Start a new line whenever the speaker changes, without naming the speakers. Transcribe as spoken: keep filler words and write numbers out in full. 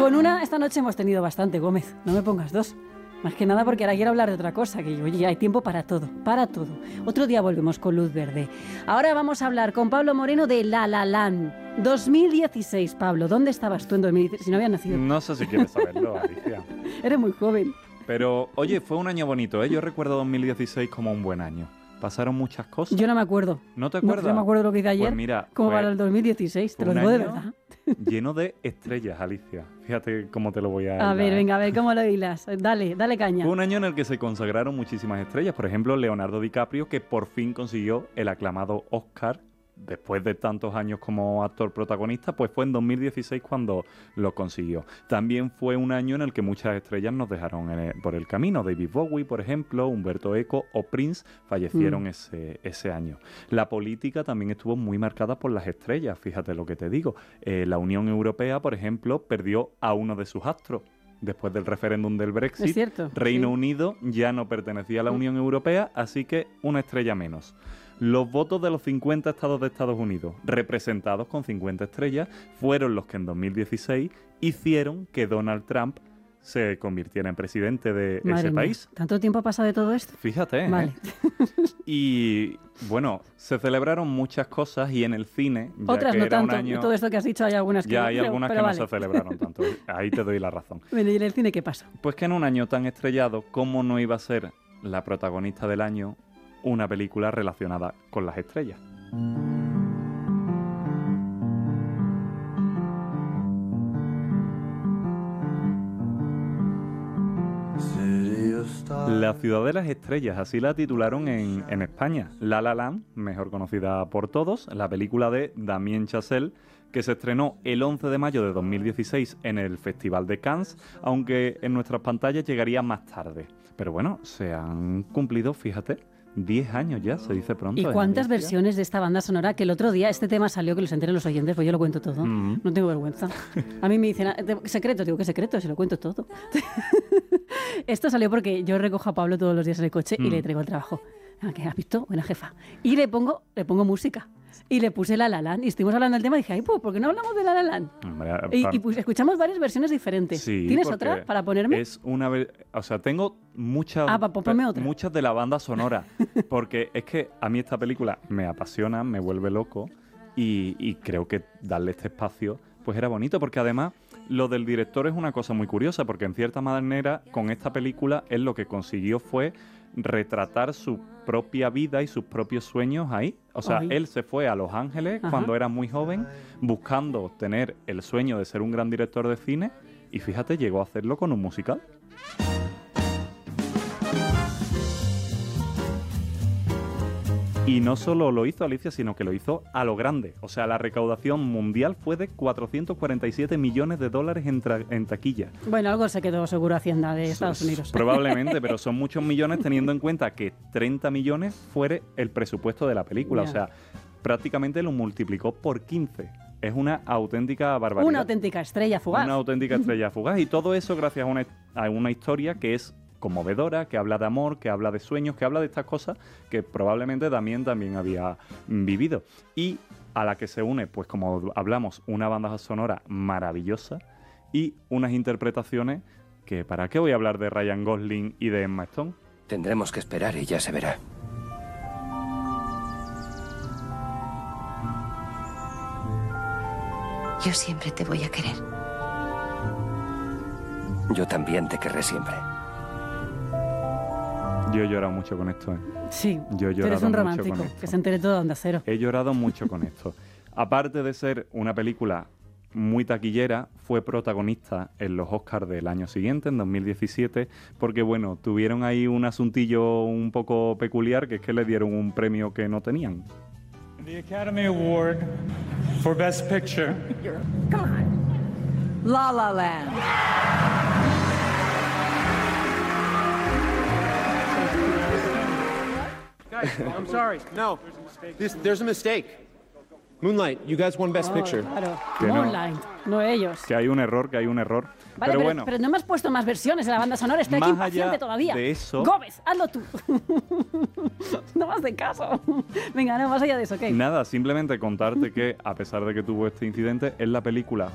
Con una, esta noche hemos tenido bastante, Gómez. No me pongas dos. Más que nada porque ahora quiero hablar de otra cosa, que oye, ya hay tiempo para todo, para todo. Otro día volvemos con luz verde. Ahora vamos a hablar con Pablo Moreno de La La Land. dos mil dieciséis, Pablo, ¿dónde estabas tú en dos mil dieciséis? Si no habías nacido.
No sé si quieres saberlo, Alicia.
Eres muy joven.
Pero, oye, fue un año bonito, ¿eh? Yo recuerdo dos mil dieciséis como un buen año. Pasaron muchas cosas.
Yo no me acuerdo.
¿No te acuerdas?
No, no me acuerdo lo que hice ayer.
Pues mira,
como para el dos mil dieciséis, te lo digo de verdad.
Lleno de estrellas, Alicia. Fíjate cómo te lo voy a...
A
hilar.
ver, venga, a ver, ¿cómo lo hilas? Dale, dale caña.
Fue un año en el que se consagraron muchísimas estrellas. Por ejemplo, Leonardo DiCaprio, que por fin consiguió el aclamado Oscar después de tantos años como actor protagonista, pues fue en dos mil dieciséis cuando lo consiguió. También fue un año en el que muchas estrellas nos dejaron en el, por el camino. David Bowie, por ejemplo, Humberto Eco o Prince fallecieron mm. ese, ese año. La política también estuvo muy marcada por las estrellas, fíjate lo que te digo. Eh, la Unión Europea, por ejemplo, perdió a uno de sus astros. Después del referéndum del Brexit,
es cierto,
Reino
sí.
Unido ya no pertenecía a la Unión Europea, así que una estrella menos. Los votos de los cincuenta estados de Estados Unidos, representados con cincuenta estrellas, fueron los que en dos mil dieciséis hicieron que Donald Trump se convirtiera en presidente de
Madre
ese
mía.
país.
¿Tanto tiempo ha pasado de todo esto?
Fíjate,
vale.
¿eh? Y bueno, se celebraron muchas cosas y en el cine, ya
Otras
que
no
era
tanto.
un año...
Todo esto que has dicho hay algunas que
ya
no.
hay
Pero,
algunas
pero
que
vale.
no se celebraron tanto. Ahí te doy la razón.
Bueno, ¿y en el cine qué pasó?
Pues que en un año tan estrellado, ¿cómo no iba a ser la protagonista del año una película relacionada con las estrellas? La ciudad de las estrellas, así la titularon en, en España. La La Land, mejor conocida por todos, la película de Damien Chazelle, que se estrenó el once de mayo de dos mil dieciséis en el Festival de Cannes, aunque en nuestras pantallas llegaría más tarde. Pero bueno, se han cumplido, fíjate, diez años ya, se dice pronto.
¿Y cuántas
¿eh,
versiones de esta banda sonora? Que el otro día este tema salió, que los enteren los oyentes, pues yo lo cuento todo. Mm. No tengo vergüenza. A mí me dicen, secreto, digo, ¿qué secreto? Se lo cuento todo. Esto salió porque yo recojo a Pablo todos los días en el coche mm. y le traigo el trabajo. ¿Qué has visto? Buena jefa. Y le pongo, le pongo música. Y le puse La La Land. Y estuvimos hablando del tema y dije, ay, pues, ¿por qué no hablamos de La La Land? Hombre, y y pues, escuchamos varias versiones diferentes.
Sí,
¿Tienes otra para ponerme?
Es una ver... O sea, tengo muchas...
Ah, pues ponme otra.
Muchas de la banda sonora. Porque es que a mí esta película me apasiona, me vuelve loco. Y, y creo que darle este espacio pues era bonito. Porque además lo del director es una cosa muy curiosa. Porque en cierta manera con esta película él lo que consiguió fue retratar su propia vida y sus propios sueños ahí. O sea, Ay. él se fue a Los Ángeles Ajá. cuando era muy joven, buscando tener el sueño de ser un gran director de cine, y fíjate, llegó a hacerlo con un musical. Y no solo lo hizo, Alicia, sino que lo hizo a lo grande. O sea, la recaudación mundial fue de cuatrocientos cuarenta y siete millones de dólares en, tra- en taquilla.
Bueno, algo se quedó seguro Hacienda de Estados Unidos.
Probablemente, pero son muchos millones teniendo en cuenta que treinta millones fuere el presupuesto de la película. Yeah. O sea, prácticamente lo multiplicó por quince. Es una auténtica barbaridad.
Una auténtica estrella fugaz.
Una auténtica estrella fugaz. Y todo eso gracias a una, a una historia que es conmovedora, que habla de amor, que habla de sueños, que habla de estas cosas que probablemente Damien también había vivido. Y a la que se une, pues como hablamos, una banda sonora maravillosa y unas interpretaciones que, ¿para qué voy a hablar de Ryan Gosling y de Emma Stone?
Tendremos que esperar y ya se verá.
Yo siempre te voy a querer.
Yo también te querré siempre.
Yo he llorado mucho con esto, ¿eh?
Sí,
Yo he
tú eres un romántico,
con
que se entere todo Onda Cero.
He llorado mucho con esto. Aparte de ser una película muy taquillera, fue protagonista en los Oscars del año siguiente, en dos mil diecisiete, porque, bueno, tuvieron ahí un asuntillo un poco peculiar, que es que le dieron un premio que no tenían.
The Academy Award for Best Picture.
Come on. La La Land.
Guys, I'm sorry. No, this, there's a mistake. Moonlight, you guys won Best
Oh,
Picture.
Claro,
Que no.
Moonlight, no ellos.
Que hay un error, que hay un error.
Vale,
pero,
pero,
bueno,
pero no me has puesto más versiones en la banda sonora, estoy
Más
aquí impaciente
allá
todavía.
de eso-
Gómez, hazlo tú. No más de caso. Venga, no, más allá de eso, ¿qué?
nada, simplemente contarte que, a pesar de que tuvo este incidente, es la película